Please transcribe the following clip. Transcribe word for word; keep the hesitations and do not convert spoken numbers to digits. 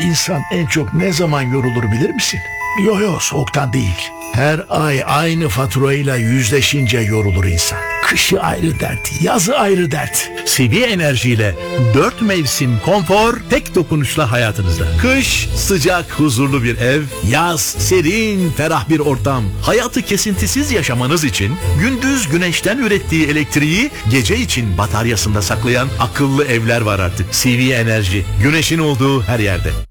İnsan en çok ne zaman yorulur bilir misin? Yo yo, soğuktan değil. Her ay aynı faturayla yüzleşince yorulur insan. Kışı ayrı dert, yazı ayrı dert. C V Enerji ile dört mevsim konfor tek dokunuşla hayatınızda. Kış sıcak, huzurlu bir ev, yaz serin, ferah bir ortam. Hayatı kesintisiz yaşamanız için gündüz güneşten ürettiği elektriği gece için bataryasında saklayan akıllı evler var artık. C V Enerji, güneşin olduğu her yerde.